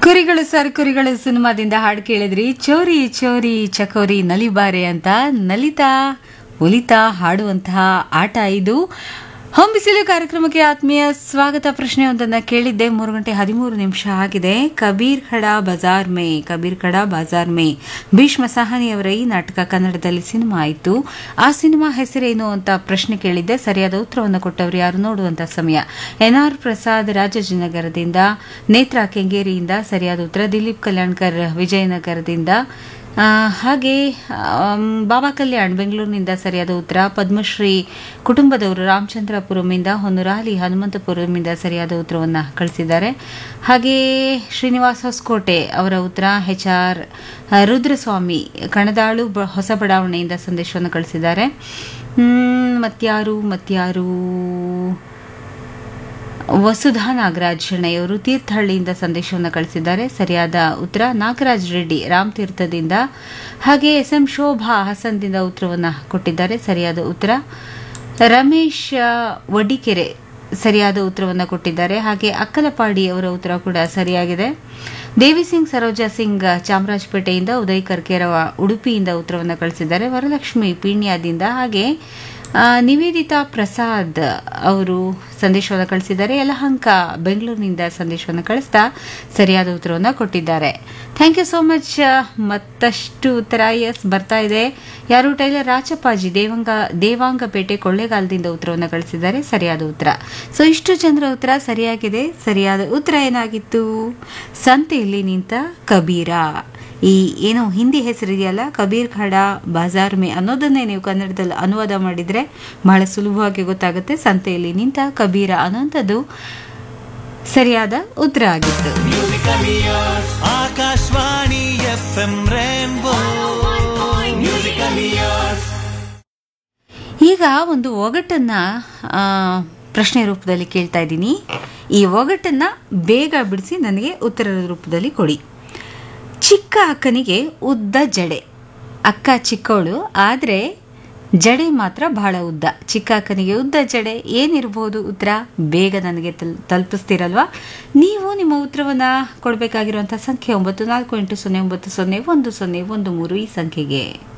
ಕುರಿಗಳು ಸರ್ ಕುರಿಗಳು ಸಿನಿಮಾದಿಂದ ಹಾಡು ಕೇಳಿದ್ರಿ. ಚೋರಿ ಚೋರಿ ಚಕೋರಿ ನಲಿಬಾರೆ ಅಂತ ನಲಿತಾ ಒಲಿತಾ ಹಾಡುವಂತಹ ಆಟ ಇದು. ಹೊಂಬಿಸಿಲು ಕಾರ್ಯಕ್ರಮಕ್ಕೆ ಆತ್ಮೀಯ ಸ್ವಾಗತ. ಪ್ರಶ್ನೆಯೊಂದನ್ನು ಕೇಳಿದ್ದೆ. 3:13 ಆಗಿದೆ. ಕಬೀರ್ ಖಡಾ ಬಾಜಾರ್ ಮೇ ಭೀಷ್ಮ ಸಾಹನಿಯವರ ಈ ನಾಟಕ ಕನ್ನಡದಲ್ಲಿ ಸಿನಿಮಾ ಆಯಿತು. ಆ ಸಿನಿಮಾ ಹೆಸರೇನು ಅಂತ ಪ್ರಶ್ನೆ ಕೇಳಿದ್ದೆ. ಸರಿಯಾದ ಉತ್ತರವನ್ನು ಕೊಟ್ಟವರು ಯಾರು ನೋಡುವಂತ ಸಮಯ. NR ಪ್ರಸಾದ್ ರಾಜಾಜಿನಗರದಿಂದ, ನೇತ್ರಾ ಕೆಂಗೇರಿಯಿಂದ ಸರಿಯಾದ ಉತ್ತರ. ದಿಲೀಪ್ ಕಲ್ಯಾಣ್ಕರ್ ವಿಜಯನಗರದಿಂದ, ಹಾಗೆ ಬಾಬಾ ಕಲ್ಯಾಣ್ ಬೆಂಗಳೂರಿನಿಂದ ಸರಿಯಾದ ಉತ್ತರ. ಪದ್ಮಶ್ರೀ ಕುಟುಂಬದವರು ರಾಮಚಂದ್ರಪುರಮಿಂದ, ಹೊನ್ನರಾಲಿ ಹನುಮಂತಪುರಮಿಂದ ಸರಿಯಾದ ಉತ್ತರವನ್ನು ಕಳಿಸಿದ್ದಾರೆ. ಹಾಗೆ ಶ್ರೀನಿವಾಸ ಹೊಸಕೋಟೆ ಅವರ ಉತ್ತರ. HR ರುದ್ರಸ್ವಾಮಿ ಕಣದಾಳು ಹೊಸ ಬಡಾವಣೆಯಿಂದ ಸಂದೇಶವನ್ನು ಕಳಿಸಿದ್ದಾರೆ. ಮತ್ಯಾರು ವಸುಧಾ ನಾಗರಾಜ್ ಶೆಣೆಯವರು ತೀರ್ಥಹಳ್ಳಿಯಿಂದ ಸಂದೇಶವನ್ನು ಕಳಿಸಿದ್ದಾರೆ. ಸರಿಯಾದ ಉತ್ತರ. ನಾಗರಾಜ್ ರೆಡ್ಡಿ ರಾಮತೀರ್ಥದಿಂದ, ಹಾಗೆ SM ಶೋಭಾ ಹಸನ್ದಿಂದ ಉತ್ತರವನ್ನು ಕೊಟ್ಟಿದ್ದಾರೆ. ಸರಿಯಾದ ಉತ್ತರ. ರಮೇಶ್ ವಡಿಕೆರೆ ಸರಿಯಾದ ಉತ್ತರವನ್ನು ಕೊಟ್ಟಿದ್ದಾರೆ. ಹಾಗೆ ಅಕ್ಕಲಪಾಡಿ ಅವರ ಉತ್ತರ ಕೂಡ ಸರಿಯಾಗಿದೆ. ದೇವಿಸಿಂಗ್ ಸರೋಜಾ ಸಿಂಗ್ ಚಾಮರಾಜಪೇಟೆಯಿಂದ, ಉದಯ್ ಕರ್ಕೇರವ ಉಡುಪಿಯಿಂದ ಉತ್ತರವನ್ನು ಕಳಿಸಿದ್ದಾರೆ. ವರಲಕ್ಷ್ಮಿ ಪೀಣ್ಯದಿಂದ, ಹಾಗೆ ನಿವೇದಿತಾ ಪ್ರಸಾದ್ ಅವರು ಸಂದೇಶವನ್ನು ಕಳಿಸಿದ್ದಾರೆ. ಯಲಹಂಕ ಬೆಂಗಳೂರಿನಿಂದ ಸಂದೇಶವನ್ನು ಕಳಿಸ್ತಾ ಸರಿಯಾದ ಉತ್ತರವನ್ನು ಕೊಟ್ಟಿದ್ದಾರೆ. Thank you so much. ಮತ್ತಷ್ಟು ಉತ್ತರ ಬರ್ತಾ ಇದೆ. ಯಾರು ಟೈಲರ್ ರಾಚಪ್ಪಾಜಿ ದೇವಾಂಗಪೇಟೆ ಕೊಳ್ಳೇಗಾಲದಿಂದ ಉತ್ತರವನ್ನು ಕಳಿಸಿದ್ದಾರೆ. ಸರಿಯಾದ ಉತ್ತರ. ಸೊ ಇಷ್ಟು ಜನರ ಉತ್ತರ ಸರಿಯಾಗಿದೆ. ಸರಿಯಾದ ಉತ್ತರ ಏನಾಗಿತ್ತು? ಸಂತೆಯಲ್ಲಿ ನಿಂತ ಕಬೀರ. ಈ ಏನೋ ಹಿಂದಿ ಹೆಸರಿದೆಯಲ್ಲ, ಕಬೀರ್ ಖಡಾ ಬಾಜಾರ್ ಮೇ ಅನ್ನೋದನ್ನೇ ನೀವು ಕನ್ನಡದಲ್ಲಿ ಅನುವಾದ ಮಾಡಿದರೆ ಬಹಳ ಸುಲಭವಾಗಿ ಗೊತ್ತಾಗುತ್ತೆ. ಸಂತೆಯಲ್ಲಿ ನಿಂತ ಕಬೀರ ಅನ್ನೋಂಥದ್ದು ಸರಿಯಾದ ಉತ್ತರ ಆಗಿತ್ತು. Akashvani FM rainbow. ಈಗ ಒಂದು ಒಗಟನ್ನ ಪ್ರಶ್ನೆ ರೂಪದಲ್ಲಿ ಕೇಳ್ತಾ ಇದ್ದೀನಿ. ಈ ಒಗಟನ್ನ ಬೇಗ ಬಿಡಿಸಿ ನನಗೆ ಉತ್ತರದ ರೂಪದಲ್ಲಿ ಕೊಡಿ. ಚಿಕ್ಕ ಅಕ್ಕನಿಗೆ ಉದ್ದ ಜಡೆ. ಅಕ್ಕ ಚಿಕ್ಕವಳು, ಆದರೆ ಜಡೆ ಮಾತ್ರ ಬಹಳ ಉದ್ದ. ಚಿಕ್ಕ ಅಕ್ಕನಿಗೆ ಉದ್ದ ಜಡೆ ಏನಿರಬಹುದು? ಉತ್ತರ ಬೇಗ ನನಗೆ ತಲುಪಿಸ್ತೀರಲ್ವಾ? ನೀವು ನಿಮ್ಮ ಉತ್ತರವನ್ನು ಕೊಡಬೇಕಾಗಿರುವಂಥ ಸಂಖ್ಯೆ 9480901013 ಈ ಸಂಖ್ಯೆಗೆ.